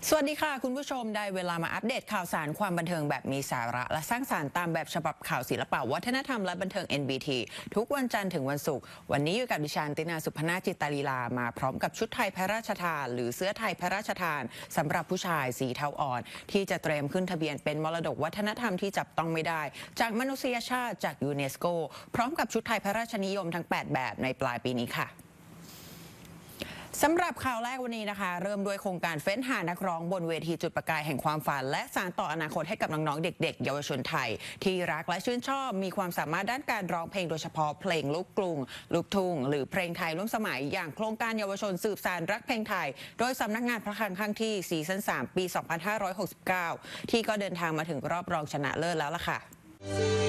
สวัสดีค่ะคุณผู้ชมได้เวลามาอัปเดตข่าวสารความบันเทิงแบบมีสาระและสร้างสรรค์ตามแบบฉบับข่าวศิลปะวัฒนธรรมและบันเทิง NBT ทุกวันจันทร์ถึงวันศุกร์วันนี้อยู่กับดิฉันตินาสุพนาจิตาลีลามาพร้อมกับชุดไทยพระราชทานหรือเสื้อไทยพระราชทานสำหรับผู้ชายสีเทาอ่อนที่จะเตรียมขึ้นทะเบียนเป็นมรดกวัฒนธรรมที่จับต้องไม่ได้จากมนุษยชาติจากยูเนสโกพร้อมกับชุดไทยพระราชนิยมทั้ง8แบบในปลายปีนี้ค่ะสำหรับข่าวแรกวันนี้นะคะเริ่มด้วยโครงการเฟ้นหานักร้องบนเวทีจุดประกายแห่งความฝันและสานต่ออนาคตให้กับน้องๆเด็กๆเยาวชนไทยที่รักและชื่นชอบมีความสามารถด้านการร้องเพลงโดยเฉพาะเพลงลูกกรุงลูกทุ่งหรือเพลงไทยร่วมสมัยอย่างโครงการเยาวชนสืบสานรักเพลงไทยโดยสำนักงานพระคลังข้างที่ซีซั่น3ปี2569ที่ก็เดินทางมาถึงรอบรองชนะเลิศแล้วล่ะค่ะ